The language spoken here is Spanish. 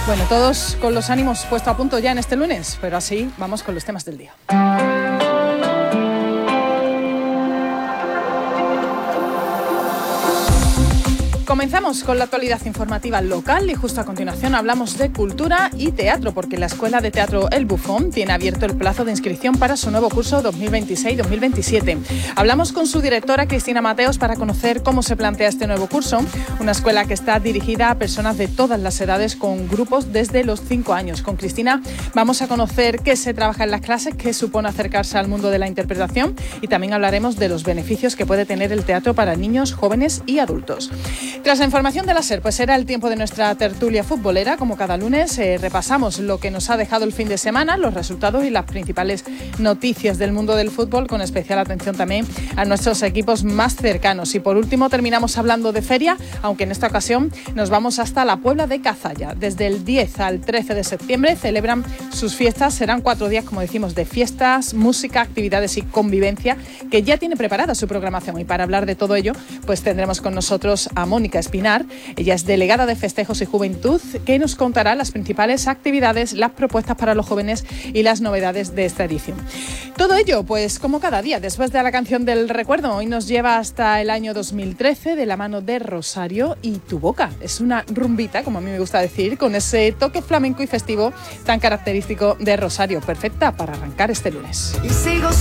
Bueno, todos con los ánimos puestos a punto ya en este lunes, pero así vamos con los temas del día. Comenzamos con la actualidad informativa local y justo a continuación hablamos de cultura y teatro, porque la Escuela de Teatro El Bufón tiene abierto el plazo de inscripción para su nuevo curso 2026-2027. Hablamos con su directora, Cristina Mateos, para conocer cómo se plantea este nuevo curso, una escuela que está dirigida a personas de todas las edades con grupos desde los 5 años. Con Cristina vamos a conocer qué se trabaja en las clases, qué supone acercarse al mundo de la interpretación y también hablaremos de los beneficios que puede tener el teatro para niños, jóvenes y adultos. Tras la información de la SER, pues era el tiempo de nuestra tertulia futbolera. Como cada lunes, repasamos lo que nos ha dejado el fin de semana, los resultados y las principales noticias del mundo del fútbol, con especial atención también a nuestros equipos más cercanos. Y por último, terminamos hablando de feria, aunque en esta ocasión nos vamos hasta la Puebla de Cazalla. Desde el 10 al 13 de septiembre celebran sus fiestas. Serán 4 días, como decimos, de fiestas, música, actividades y convivencia, que ya tiene preparada su programación. Y para hablar de todo ello, pues tendremos con nosotros a Mónica Espinar. Ella es delegada de Festejos y Juventud, que nos contará las principales actividades, las propuestas para los jóvenes y las novedades de esta edición. Todo ello, pues como cada día, después de la canción del recuerdo, hoy nos lleva hasta el año 2013 de la mano de Rosario y Tu Boca. Es una rumbita, como a mí me gusta decir, con ese toque flamenco y festivo tan característico de Rosario, perfecta para arrancar este lunes.